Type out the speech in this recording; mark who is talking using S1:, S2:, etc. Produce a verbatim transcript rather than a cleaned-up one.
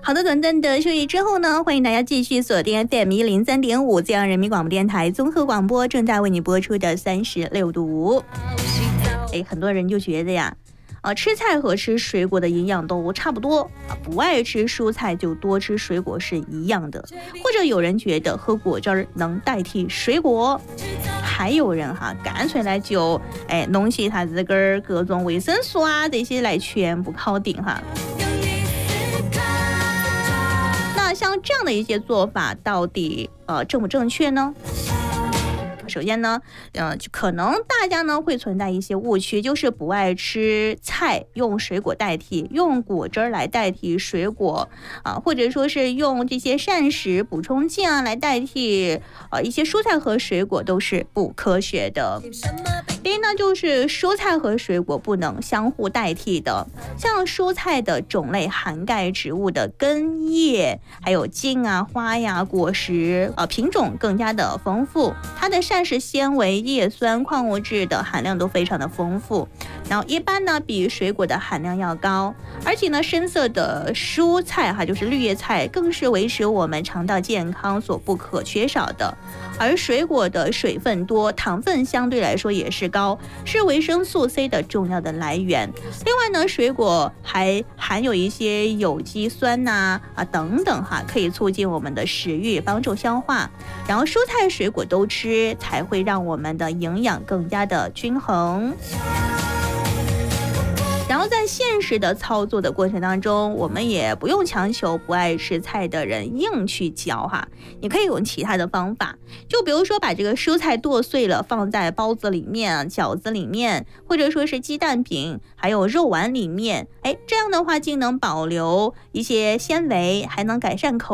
S1: 好的，短暂的休息之后呢，欢迎大家继续锁定 F M 一零三点五，这样人民广播电台综合广播正在为你播出的三十六度。哎，很多人就觉得呀，啊，吃菜和吃水果的营养都差不多啊，不爱吃蔬菜就多吃水果是一样的。或者有人觉得喝果汁能代替水果，还有人哈干脆来就哎弄些它这个各种维生素啊这些来全部靠顶哈。那像这样的一些做法，到底呃正不正确呢？首先呢，呃，可能大家呢会存在一些误区，就是不爱吃菜，用水果代替，用果汁来代替水果啊，或者说是用这些膳食补充剂啊来代替呃一些蔬菜和水果，都是不科学的。第一呢，就是蔬菜和水果不能相互代替的。像蔬菜的种类涵盖植物的根叶，还有茎啊、花呀、果实，呃，品种更加的丰富，它的膳食纤维、叶酸、矿物质的含量都非常的丰富。然后一般呢比水果的含量要高，而且呢深色的蔬菜哈，就是绿叶菜，更是维持我们肠道健康所不可缺少的。而水果的水分多，糖分相对来说也是高，是维生素 C 的重要的来源。另外呢，水果还含有一些有机酸呐 啊, 啊等等哈，可以促进我们的食欲，帮助消化。然后蔬菜水果都吃，才会让我们的营养更加的均衡。然后在现实的操作的过程当中，我们也不用强求不爱吃菜的人硬去嚼哈，你可以用其他的方法，就比如说把这个蔬菜剁碎了放在包子里面、饺子里面，或者说是鸡蛋饼还有肉丸里面，哎，这样的话既能保留一些纤维，还能改善口